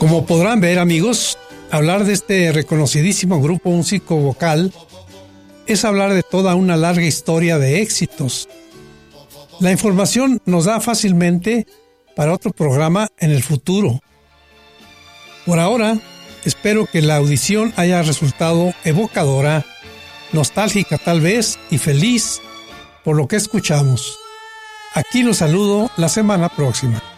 Como podrán ver, amigos, hablar de este reconocidísimo grupo músico vocal es hablar de toda una larga historia de éxitos. La información nos da fácilmente para otro programa en el futuro. Por ahora, espero que la audición haya resultado evocadora, nostálgica tal vez y feliz por lo que escuchamos. Aquí los saludo la semana próxima.